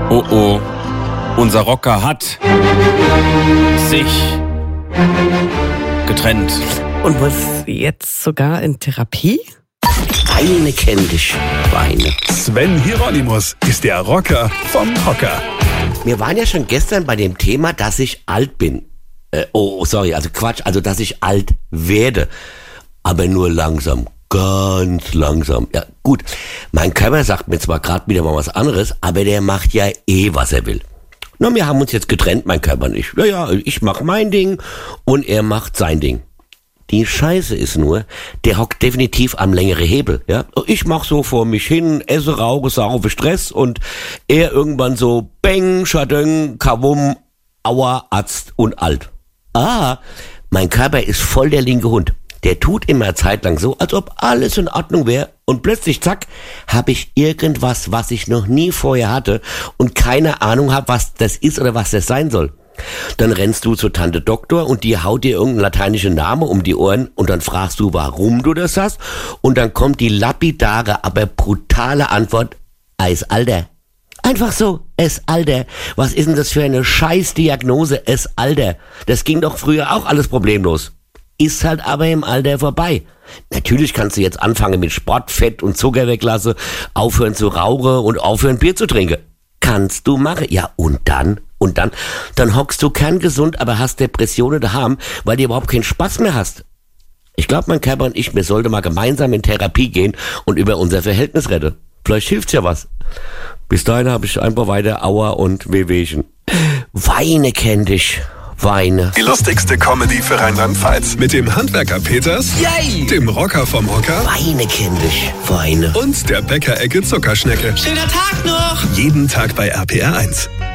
Oh oh, unser Rocker hat sich getrennt. Und was jetzt sogar in Therapie? Weine kenn dich, Weine. Sven Hieronymus ist der Rocker vom Hocker. Wir waren ja schon gestern bei dem Thema, dass ich alt bin. Dass ich alt werde. Aber nur langsam, ganz langsam. Ja, gut, mein Körper sagt mir zwar gerade wieder mal was anderes, aber der macht ja was er will. Na, wir haben uns jetzt getrennt, mein Körper nicht. Ja, ich mach mein Ding und er macht sein Ding. Die Scheiße ist nur, der hockt definitiv am längeren Hebel, ja. Ich mach so vor mich hin, esse, rauche, saufe, Stress und er irgendwann so beng, schadeng, kawum, aua, Arzt und alt. Mein Körper ist voll der linke Hund. Der tut immer zeitlang so, als ob alles in Ordnung wäre und plötzlich, zack, habe ich irgendwas, was ich noch nie vorher hatte und keine Ahnung habe, was das ist oder was das sein soll. Dann rennst du zur Tante Doktor und die haut dir irgendeinen lateinischen Namen um die Ohren und dann fragst du, warum du das hast und dann kommt die lapidare, aber brutale Antwort, Alter. Einfach so, Alter. Was ist denn das für eine Scheißdiagnose, Alter? Das ging doch früher auch alles problemlos. Ist halt aber im Alter vorbei. Natürlich kannst du jetzt anfangen mit Sport, Fett und Zucker weglassen, aufhören zu rauchen und aufhören Bier zu trinken. Kannst du machen. Ja, und dann hockst du kerngesund, aber hast Depressionen daheim, weil du überhaupt keinen Spaß mehr hast. Ich glaube, mein Körper und ich, wir sollten mal gemeinsam in Therapie gehen und über unser Verhältnis reden. Vielleicht hilft's ja was. Bis dahin habe ich einfach weiter Aua und Wehwehchen. Weine kenn dich. Weine. Die lustigste Comedy für Rheinland-Pfalz. Mit dem Handwerker Peters, Yay! Dem Rocker vom Hocker Weine kenn dich. Weine. und der Bäckerecke Zuckerschnecke. Schöner Tag noch! Jeden Tag bei RPR 1.